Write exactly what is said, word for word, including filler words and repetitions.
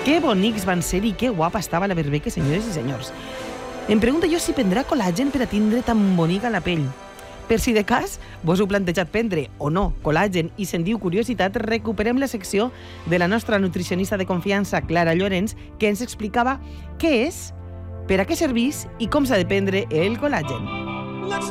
Que bonics van ser i que guapa estava la berbeca, senyores i senyors. Em pregunto jo si prendrà col·làgen per a tindre tan bonica la pell. Per si de cas vos heu plantejat prendre o no col·làgen i sentiu curiositat, recuperem la secció de la nostra nutricionista de confiança, Clara Llorenç, que ens explicava què és, per a què servís i com s'ha de prendre el col·làgen.